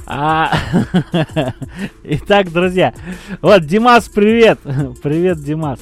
Итак, друзья, вот Димас, привет. Привет, Димас.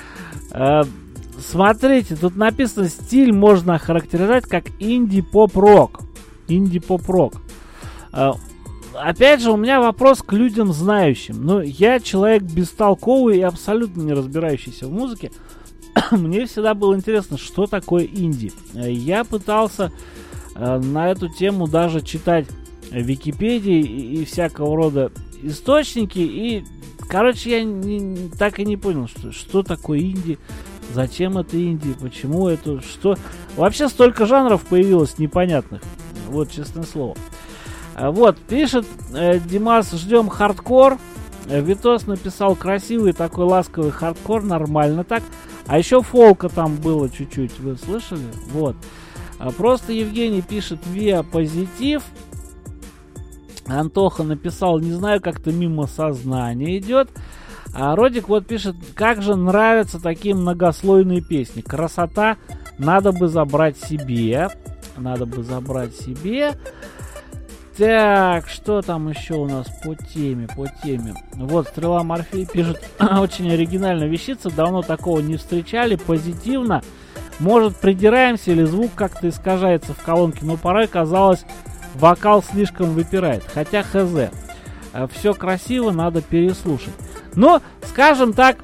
Смотрите, тут написано, стиль можно охарактеризовать как инди-поп-рок. Инди-поп-рок. Опять же, у меня вопрос к людям знающим. Ну, я человек бестолковый и абсолютно не разбирающийся в музыке. Мне всегда было интересно, что такое инди. Я пытался на эту тему даже читать Википедии и всякого рода источники. И, короче, я так и не понял, что такое инди, зачем это инди, почему это, что... Вообще столько жанров появилось непонятных. Вот, честное слово. Вот, пишет Димас, ждем хардкор. Витос написал красивый такой ласковый хардкор, нормально так. А еще фолка там было чуть-чуть, вы слышали? Вот. Просто Евгений пишет Виа позитив. Антоха написал, не знаю, как-то мимо сознания идет. А Родик вот пишет, как же нравятся такие многослойные песни. Красота, надо бы забрать себе. Надо бы забрать себе. Так, что там еще у нас по теме? Вот, Стрела Морфей пишет, очень оригинальная вещица, давно такого не встречали, позитивно. Может, придираемся или звук как-то искажается в колонке, но порой казалось, вокал слишком выпирает. Хотя хз. Все красиво, надо переслушать. Но, скажем так,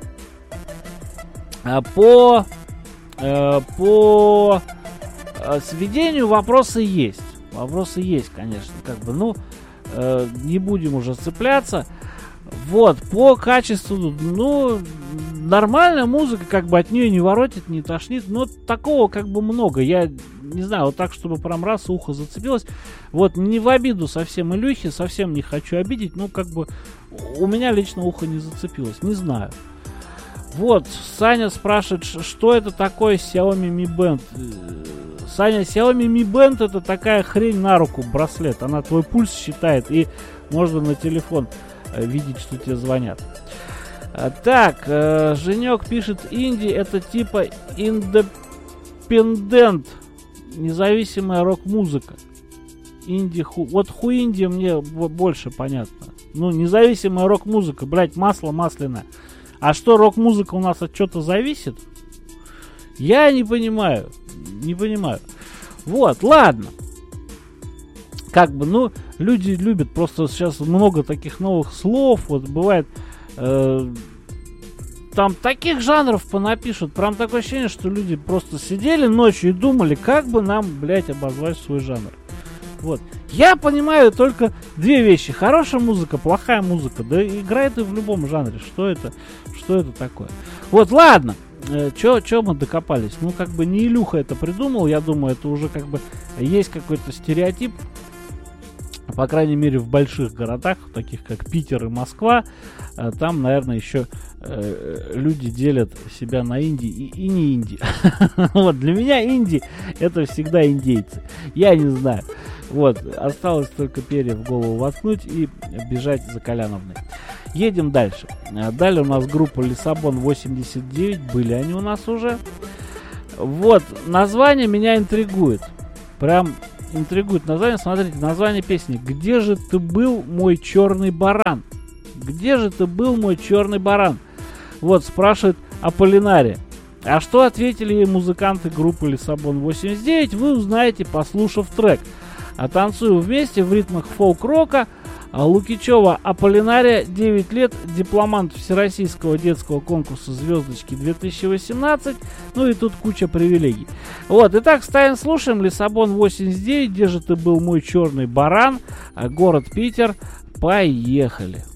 по сведению вопросы есть. Вопросы есть, конечно, как бы, ну, не будем уже цепляться. Вот, по качеству, ну, нормальная музыка, как бы от нее не воротит, не тошнит, но такого как бы много. Я не знаю, вот так, чтобы прям раз ухо зацепилось. Вот, не в обиду совсем Илюхе, совсем не хочу обидеть, но как бы у меня лично ухо не зацепилось, не знаю. Вот, Саня спрашивает, что это такое Xiaomi Mi Band. Саня, Xiaomi Mi Band это такая хрень на руку, браслет. Она твой пульс считает, и можно на телефон видеть, что тебе звонят. Так, Женек пишет, инди это типа индепендент, независимая рок-музыка. Инди, вот хуинди мне больше понятно. Ну, независимая рок-музыка, блять, масло масляное. А что, рок-музыка у нас от чего-то зависит? Я не понимаю. Не понимаю. Вот, ладно. Как бы, ну, люди любят, просто сейчас много таких новых слов. Вот бывает, там таких жанров понапишут. Прям такое ощущение, что люди просто сидели ночью и думали, как бы нам, блядь, обозвать свой жанр. Вот. Я понимаю только две вещи. Хорошая музыка, плохая музыка. Да играет и в любом жанре. Что это такое? Вот, ладно. Чё мы докопались? Ну, как бы не Илюха это придумал. Я думаю, это уже как бы есть какой-то стереотип. По крайней мере, в больших городах, таких как Питер и Москва. Там, наверное, еще люди делят себя на инди и не инди. Вот, для меня инди это всегда индейцы. Я не знаю. Вот, осталось только перья в голову воткнуть и бежать за Коляновной. Едем дальше. Далее у нас группа Лиссабон 89. Были они у нас уже. Вот, название меня интригует. Прям интригует название. Смотрите, название песни. Где же ты был, мой черный баран? Где же ты был, мой черный баран? Вот, спрашивает Аполлинария. А что ответили ей музыканты группы Лиссабон 89, вы узнаете, послушав трек. А танцуем вместе в ритмах фолк-рока. Лукичева Аполлинария, 9 лет, дипломант Всероссийского детского конкурса «Звездочки 2018». Ну и тут куча привилегий. Вот, итак, ставим, слушаем. Лиссабон 89, где же ты был, мой черный баран? Город Питер. Поехали.